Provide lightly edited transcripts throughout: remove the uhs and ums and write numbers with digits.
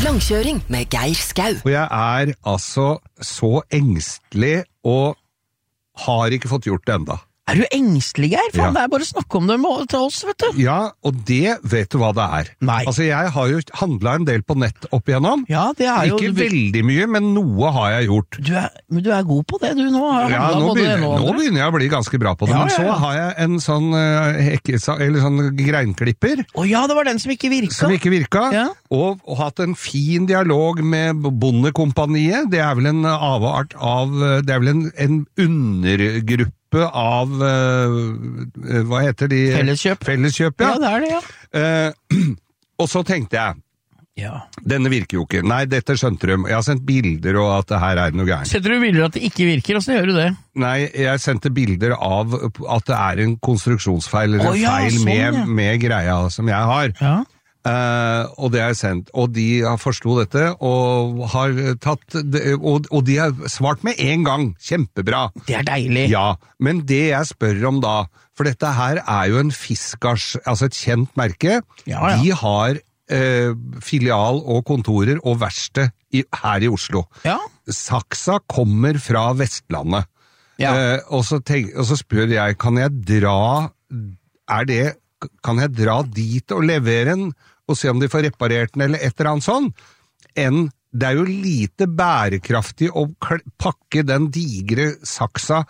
Langkjøring med Geir Skau. Og jeg altså så engstelig og har ikke fått gjort det enda. Du engstelig, Geir? Faen, det bare å snakke om det til oss, vet du. Ja, og det vet du hva det Nei. Altså, jeg har jo handlet en del på nett opp igjennom. Ja, det jo... Ikke veldig mye, men noe har jeg gjort. Men du god på det, du nå. Ja, nå begynner jeg å bli ganske bra på det. Men så har jeg en sånn, sånn greinklipper. Ja, det var den som ikke virka. Som ikke virka. Ja. Og hatt en fin dialog med Bondekompaniet. Det vel en avart av... Det vel en undergruppe av, hva heter de? Felleskjøp, ja. Ja, det det, ja. Og så tenkte jeg, denne virker jo ikke. Nei, dette skjønte du. Jeg har sendt bilder og at det her noe gærent. Setter du bilder at det ikke virker, og så gjør du det? Nei, jeg sendte bilder av at det en konstruksjonsfeil, eller feil sånn, med greia som jeg har. Ja. Og det jeg sendt, og de har forstått dette og har tatt og de har svart med en gang, kjempebra. Det deilig. Ja, men det jeg spør om da, for dette her jo en Fiskars, altså et kjent merke. Ja. De har filial og kontorer og verksted her i Oslo. Ja. Saxa kommer fra Vestlandet. Ja. Og så spør jeg, kan jeg dra dit og levere den, og se om de får reparert den, eller et eller annet sånn, det jo lite bærekraftig å pakke den digre saksa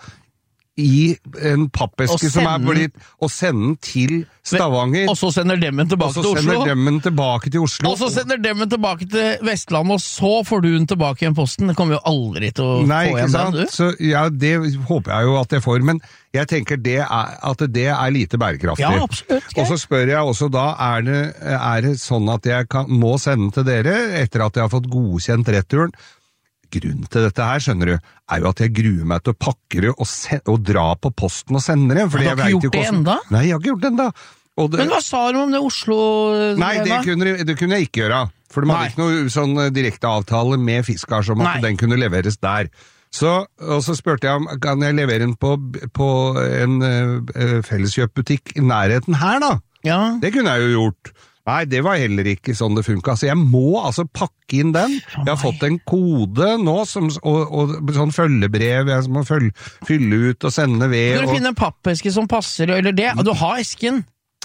i en pappeske som blitt, og sende den til Stavanger. Og så sender dem den tilbake til Oslo. Og så sender dem den tilbake til Oslo. Og så sender dem den tilbake til Vestlandet, og så får du den tilbake i en posten. Det kommer jo aldri til å få igjen den, du. Så, ja, det håper jeg jo at jeg får, men jeg tenker at det lite bærekraftig. Ja, absolutt. Og så spør jeg også da, det sånn at jeg må sende til dere, etter at jeg har fått godkjent returen? Grunnen til dette her, skjønner du, jo at jeg gruer meg til å pakke det og dra på posten og sende det. Men du har ikke gjort det enda? Nei, jeg har ikke gjort det enda. Men hva sa du om det Oslo? Nei, det kunne jeg ikke gjøre. For de hadde ikke noe sånn direkte avtale med Fiskar som at den kunne leveres der. Og så spurte jeg om, kan jeg levere den på en felleskjøpbutikk i nærheten her da? Ja. Det kunne jeg jo gjort. Nei, det var heller ikke sånn det funket. Altså, jeg må pakke inn den. Jeg har fått en kode nå, og sånn følgebrev, jeg må fylle ut og sende ved. Skal du finne en pappeske som passer, eller det? Du har esken.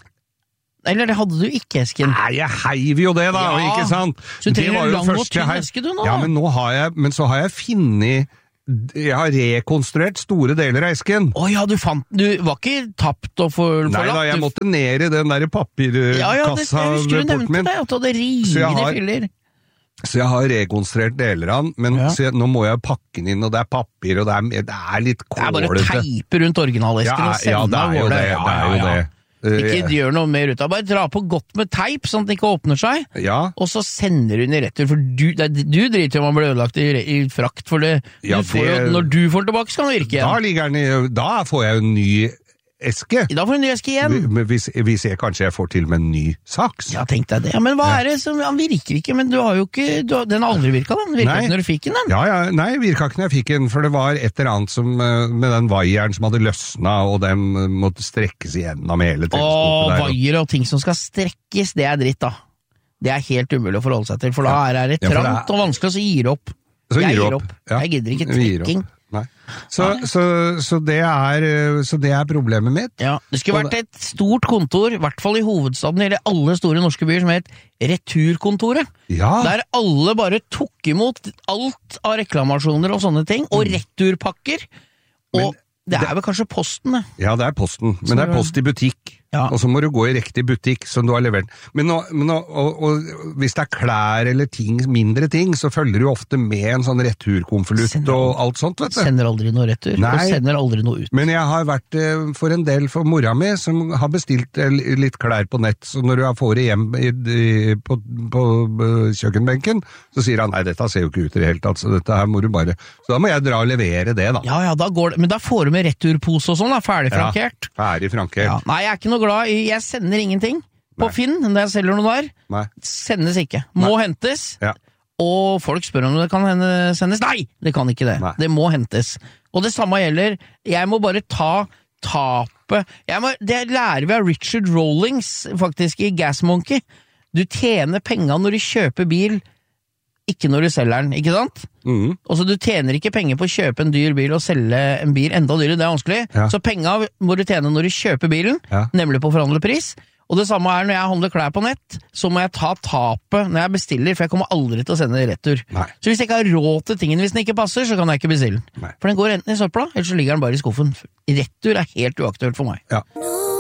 Eller det hadde du ikke, esken. Nei, jeg heiv jo det da, ikke sant? Så du trenger en lang og tynn eske du nå? Ja, men så har jeg funnet... Jeg har rekonstruert store deler av esken. Ja, du var ikke tapt og forlatt? Nei da, jeg måtte ned i den der papirkassa. Ja, jeg husker du nevnte det, at du hadde rivende fyller. Så jeg har rekonstruert deler av den, men nå må jeg pakke den inn, og det papir, og det litt kålete. Det bare teipe rundt originalesken og sende av hvor det. Det jo det. Ikke gjør noe mer ut av, bare dra på godt med teip, sånn at det ikke åpner seg, og så sender du den i retur, for du driter om man blir ødelagt i frakt, for det, når du får den tilbake, skal den virke igjen. Da får jeg en ny eske. Da får du en ny eske igjen. Hvis jeg kanskje får til med en ny saks. Ja, tenk deg det. Ja, men hva det som, han virker ikke, men du har jo ikke, den har aldri virket, den virket ikke når du fikk den. Nei, virket ikke når jeg fikk den, for det var et eller annet som, med den vaieren som hadde løsnet, og den måtte strekkes igjennom hele teleskopet der. Vaier og ting som skal strekkes, det dritt da. Det helt umulig å forholde seg til, for da det trangt og vanskelig, og så gir du opp. Jeg gir opp. Jeg gidder ikke trekking. Nei. Så det problemet mitt. Ja, det skulle vært et stort kontor, i hvert fall i hovedstaden, eller alle store norske byer, som het Returkontoret. Ja. Der alle bare tok imot alt av reklamasjoner og sånne ting, og returpakker. Og det vel kanskje posten, det. Ja, det posten, men det post i butikk. Ja. Og så må du gå i riktig butikk som du har levert. Men hvis det klær eller mindre ting, så følger du ofte med en sånn returkonvolutt og alt sånt, vet du. Sender aldri noe retur, og sender aldri noe ut. Men jeg har vært for en del for mora mi, som har bestilt litt klær på nett, så når du får det hjem på kjøkkenbenken, så sier han, nei, dette ser jo ikke ut i det hele tatt, så dette her må du bare... Så da må jeg dra og levere det, da. Ja, da går det. Men da får du med returpose og sånn, da, ferdig frankert. Ja, ferdig frankert. Ja. Nei, jeg ikke noe glad i, jeg sender ingenting på Finn, når jeg selger noe der. Nei. Sendes ikke. Må hentes. Ja. Og folk spør om det kan sendes. Nei, det kan ikke det. Nei. Det må hentes. Og det samme gjelder, jeg må bare ta tapet. Det lærer vi av Richard Rawlings, faktisk, i Gas Monkey. Du tjener penger når du kjøper bil ikke når du selger den, ikke sant? Og så du tjener ikke penger på å kjøpe en dyr bil og selge en bil enda dyrere, det er vanskelig. Så penger må du tjene når du kjøper bilen, nemlig på forhandlepris. Og det samme er når jeg handler klær på nett, så må jeg ta tapet når jeg bestiller, for jeg kommer aldri til å sende det retur. Så hvis jeg ikke har råd til tingen, hvis den ikke passer, så kan jeg ikke bestille den. For den går enten i søpla, eller så ligger den bare i skuffen. Retur er helt uaktuelt for meg.